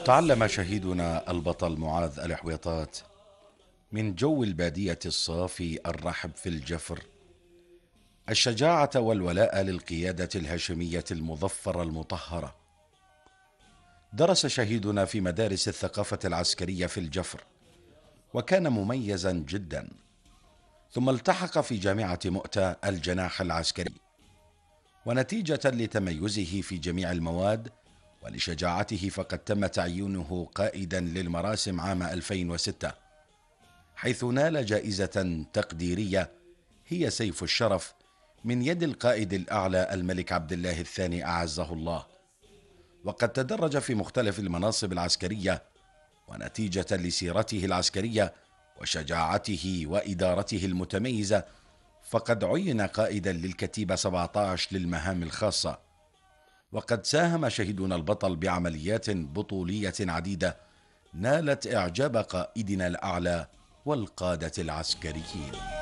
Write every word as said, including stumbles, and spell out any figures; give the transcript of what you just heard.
تعلم شهيدنا البطل معاذ الحويطات من جو البادية الصافي الرحب في الجفر الشجاعة والولاء للقيادة الهاشمية المظفرة المطهرة. درس شهيدنا في مدارس الثقافة العسكرية في الجفر وكان مميزا جدا، ثم التحق في جامعة مؤتة الجناح العسكري، ونتيجة لتميزه في جميع المواد ولشجاعته فقد تم تعيينه قائدا للمراسم عام ألفين وستة، حيث نال جائزة تقديرية هي سيف الشرف من يد القائد الأعلى الملك عبد الله الثاني أعزه الله. وقد تدرج في مختلف المناصب العسكرية، ونتيجة لسيرته العسكرية وشجاعته وإدارته المتميزة فقد عين قائدا للكتيبة سبعة عشر للمهام الخاصة. وقد ساهم شهيدنا البطل بعمليات بطولية عديدة نالت إعجاب قائدنا الأعلى والقادة العسكريين.